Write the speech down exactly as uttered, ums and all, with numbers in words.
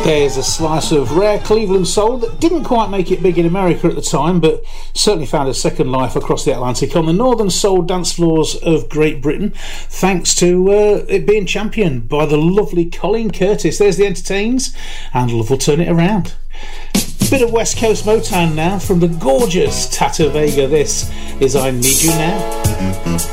Okay, is a slice of rare Cleveland soul that didn't quite make it big in America at the time, but certainly found a second life across the Atlantic on the northern soul dance floors of Great Britain, thanks to uh, it being championed by the lovely Colleen Curtis. There's the Entertains, and love will turn it around. Bit of West Coast Motown now from the gorgeous Tata Vega. This is I Need You Now.